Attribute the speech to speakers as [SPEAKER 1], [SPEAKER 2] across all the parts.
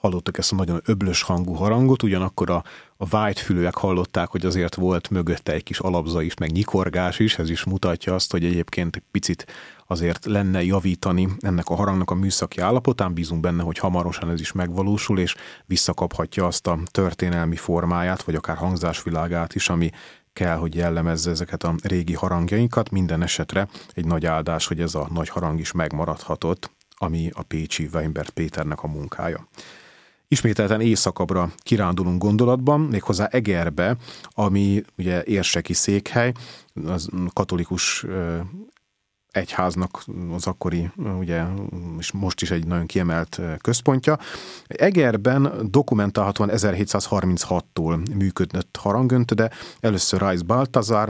[SPEAKER 1] hallottak ezt a nagyon öblös hangú harangot, ugyanakkor a vágyfülőek hallották, hogy azért volt mögötte egy kis alapza is, meg nyikorgás is, ez is mutatja azt, hogy egyébként egy picit azért lenne javítani ennek a harangnak a műszaki állapotán, bízunk benne, hogy hamarosan ez is megvalósul, és visszakaphatja azt a történelmi formáját, vagy akár hangzásvilágát is, ami kell, hogy jellemezze ezeket a régi harangjainkat. Minden esetre egy nagy áldás, hogy ez a nagy harang is megmaradhatott, ami a pécsi Weinbert Péternek a munkája. Ismételten északabbra kirándulunk gondolatban, méghozzá Egerbe, ami ugye érseki székhely, az katolikus egyháznak az akkori, ugye, és most is egy nagyon kiemelt központja. Egerben dokumentálhatóan 1736-tól működött harangöntő, de először Reis Balthasar,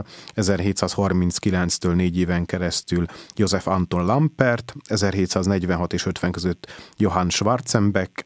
[SPEAKER 1] 1739-től 4 éven keresztül Josef Anton Lampert, 1746 és 50 között Johann Schwarzenbeck,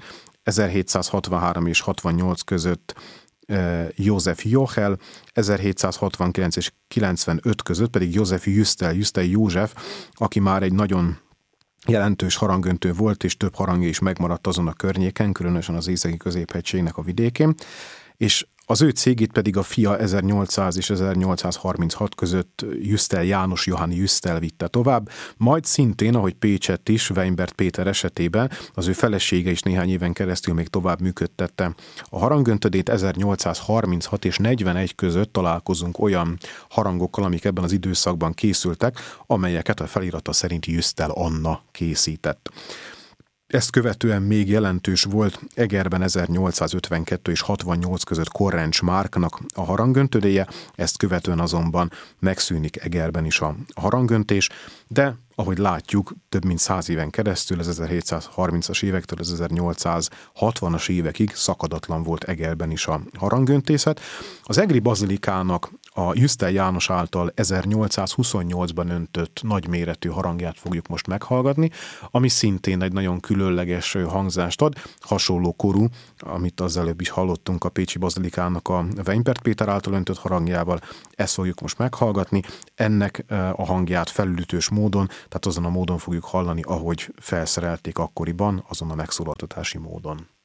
[SPEAKER 1] 1763 és 68 között József Jochel, 1769 és 95 között pedig József Justel József, aki már egy nagyon jelentős harangöntő volt, és több harangja is megmaradt azon a környéken, különösen az északi középhegységnek a vidékén, és az ő cégét pedig a fia 1800 és 1836 között Justel János Johann Justel vitte tovább, majd szintén, ahogy Pécsett is, Weinbert Péter esetében az ő felesége is néhány éven keresztül még tovább működtette a harangöntödét. 1836 és 41 között találkozunk olyan harangokkal, amik ebben az időszakban készültek, amelyeket a felirata szerint Justel Anna készített. Ezt követően még jelentős volt Egerben 1852 és 68 között Korrencs Márknak a harangöntödéje, ezt követően azonban megszűnik Egerben is a harangöntés, de ahogy látjuk, több mint 100 éven keresztül, az 1730-as évektől az 1860-as évekig szakadatlan volt Egerben is a harangöntészet. Az egri bazilikának a Justel János által 1828-ban öntött nagyméretű harangját fogjuk most meghallgatni, ami szintén egy nagyon különleges hangzást ad, hasonló korú, amit az előbb is hallottunk a pécsi bazilikának a Weinbert Péter által öntött harangjával, ezt fogjuk most meghallgatni. Ennek a hangját felütős módon, tehát azon a módon fogjuk hallani, ahogy felszerelték akkoriban, azon a megszólaltatási módon.